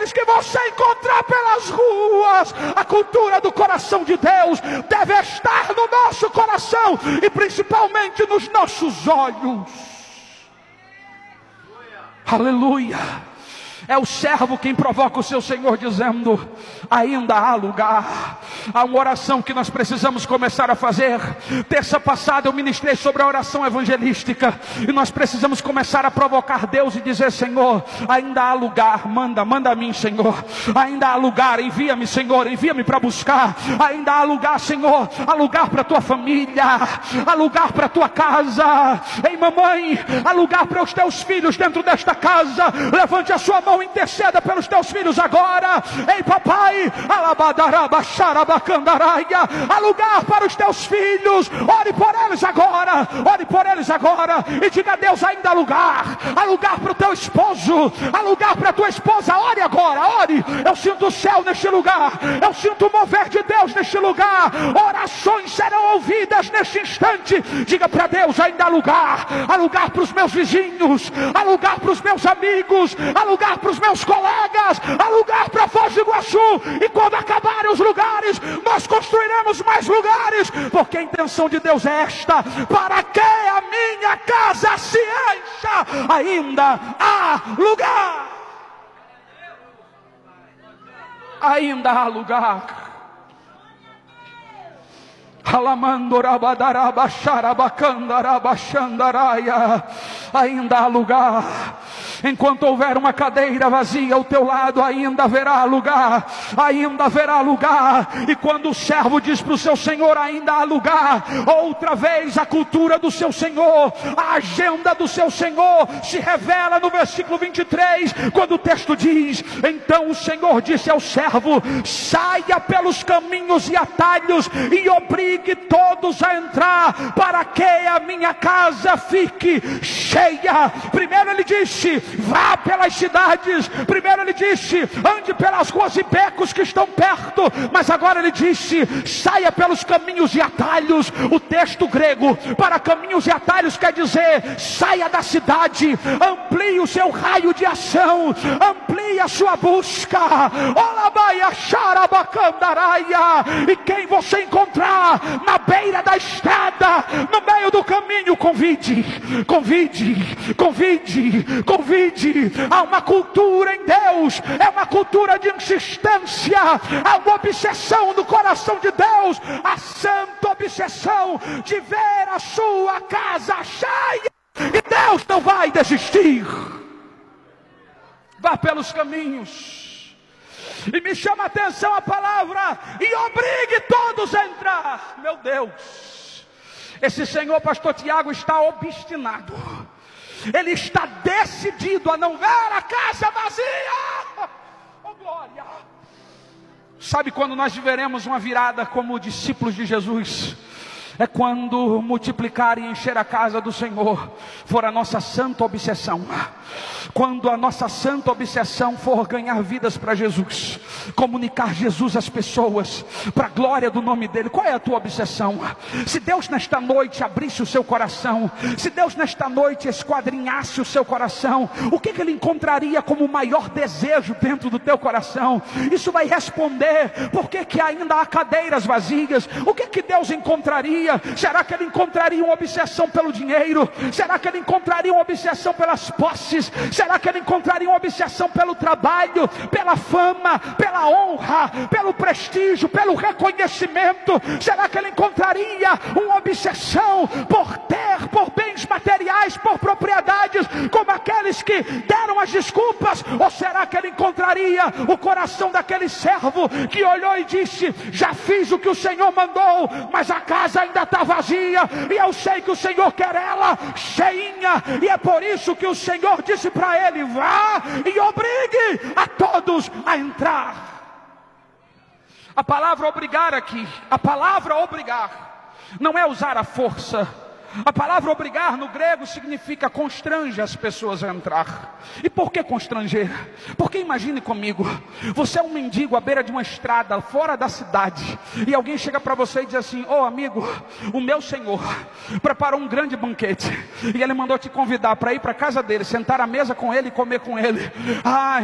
aqueles que você encontrar pelas ruas. A cultura do coração de Deus deve estar no nosso coração e principalmente nos nossos olhos. Aleluia. É o servo quem provoca o seu Senhor dizendo: ainda há lugar. Há uma oração que nós precisamos começar a fazer. Terça passada eu ministrei sobre a oração evangelística, e nós precisamos começar a provocar Deus e dizer: Senhor, ainda há lugar, manda a mim, Senhor. Ainda há lugar, envia-me, Senhor, envia-me para buscar. Ainda há lugar, Senhor, há lugar para a tua família, há lugar para a tua casa. Ei, mamãe, há lugar para os teus filhos dentro desta casa. Levante a sua mão, interceda pelos teus filhos agora. Ei, papai, há lugar para os teus filhos. Ore por eles agora, ore por eles agora, e diga a Deus: ainda há lugar para o teu esposo, há lugar para a tua esposa. Ore agora, ore. Eu sinto o céu neste lugar, eu sinto o mover de Deus neste lugar. Orações serão ouvidas neste instante. Diga para Deus: ainda há lugar para os meus vizinhos, há lugar para os meus amigos, há lugar para os meus colegas, há lugar para Foz do Iguaçu. E quando acabarem os lugares, nós construiremos mais lugares, porque a intenção de Deus é esta: para que a minha casa se encha. Ainda há lugar, ainda há lugar. Ainda há lugar. Enquanto houver uma cadeira vazia ao teu lado, ainda haverá lugar, ainda haverá lugar. E quando o servo diz para o seu Senhor: ainda há lugar, outra vez a cultura do seu Senhor, a agenda do seu Senhor se revela no versículo 23, quando o texto diz: então o Senhor disse ao servo: saia pelos caminhos e atalhos e obrigue todos a entrar, para que a minha casa fique cheia. Primeiro ele disse: vá pelas cidades. Primeiro ele disse: ande pelas ruas e becos que estão perto. Mas agora ele disse: saia pelos caminhos e atalhos. O texto grego para caminhos e atalhos quer dizer: saia da cidade, amplie o seu raio de ação, amplie a sua busca. E quem você encontrar na beira da estrada, no meio do caminho, convide. Há uma cultura em Deus, é uma cultura de insistência, há uma obsessão no coração de Deus, a santa obsessão de ver a sua casa cheia. E Deus não vai desistir. Vá pelos caminhos. E me chama a atenção a palavra: e obrigue todos a entrar. Meu Deus, esse senhor pastor Tiago está obstinado. Ele está decidido a não ver a casa vazia. Oh glória! Sabe quando nós viveremos uma virada como discípulos de Jesus? É quando multiplicar e encher a casa do Senhor for a nossa santa obsessão. Quando a nossa santa obsessão for ganhar vidas para Jesus, comunicar Jesus às pessoas, para a glória do nome dele. Qual é a tua obsessão? Se Deus nesta noite abrisse o seu coração, se Deus nesta noite esquadrinhasse o seu coração, o que ele encontraria como o maior desejo dentro do teu coração? Isso vai responder por que ainda há cadeiras vazias. O que Deus encontraria? Será que ele encontraria uma obsessão pelo dinheiro? Será que ele encontraria uma obsessão pelas posses? Será que ele encontraria uma obsessão pelo trabalho, pela fama, pela honra, pelo prestígio, pelo reconhecimento? Será que ele encontraria uma obsessão por bens materiais, por propriedades, como aqueles que deram as desculpas? Ou será que ele encontraria o coração daquele servo que olhou e disse: já fiz o que o Senhor mandou, mas a casa ainda está vazia, e eu sei que o Senhor quer ela cheinha, e é por isso que o Senhor disse para ele: vá e obrigue a todos a entrar. A palavra obrigar aqui, a palavra obrigar, não é usar a força. A palavra obrigar no grego significa constrange as pessoas a entrar. E por que constranger? Porque imagine comigo, você é um mendigo à beira de uma estrada, fora da cidade, e alguém chega para você e diz assim: ô amigo, o meu Senhor preparou um grande banquete, e ele mandou te convidar para ir para a casa dele, sentar à mesa com ele e comer com ele.